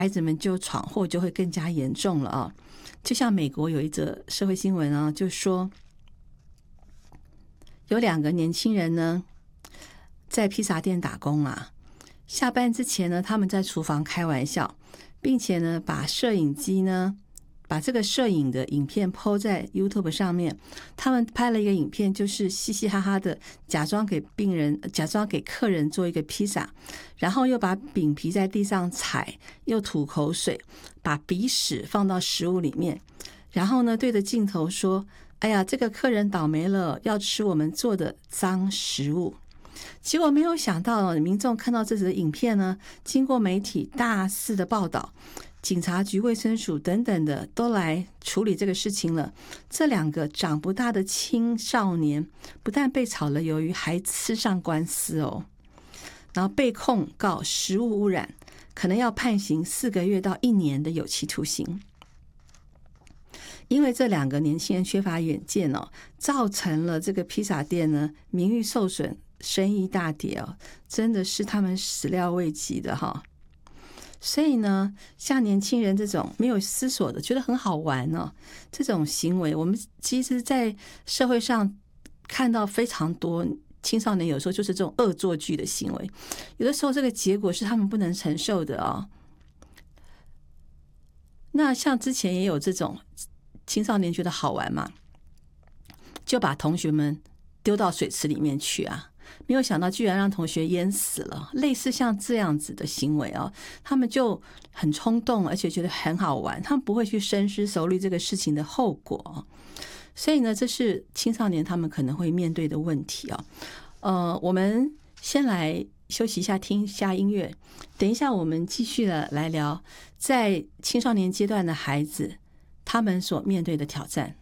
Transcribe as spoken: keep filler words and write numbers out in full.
孩子们就闯祸就会更加严重了啊。就像美国有一则社会新闻啊，就说有两个年轻人呢在披萨店打工啊，下班之前呢他们在厨房开玩笑，并且呢把摄影机呢把这个摄影的影片 po 在 YouTube 上面。他们拍了一个影片，就是嘻嘻哈哈的假装给病人假装给客人做一个披萨，然后又把饼皮在地上踩，又吐口水，把鼻屎放到食物里面，然后呢对着镜头说，哎呀，这个客人倒霉了，要吃我们做的脏食物。结果没有想到，民众看到这则影片呢，经过媒体大肆的报道，警察局、卫生署等等的都来处理这个事情了。这两个长不大的青少年不但被炒了鱿鱼，还吃上官司哦，然后被控告食物污染，可能要判刑四个月到一年的有期徒刑。因为这两个年轻人缺乏远见哦，造成了这个披萨店呢名誉受损，生意大跌哦，真的是他们始料未及的哈。所以呢，像年轻人这种没有思索的，觉得很好玩哦，这种行为，我们其实在社会上看到非常多。青少年有时候就是这种恶作剧的行为，有的时候这个结果是他们不能承受的哦。那像之前也有这种青少年觉得好玩嘛，就把同学们丢到水池里面去啊，没有想到居然让同学淹死了。类似像这样子的行为哦，他们就很冲动，而且觉得很好玩，他们不会去深思熟虑这个事情的后果。所以呢，这是青少年他们可能会面对的问题哦。呃，我们先来休息一下，听一下音乐。等一下，我们继续的来聊在青少年阶段的孩子他们所面对的挑战。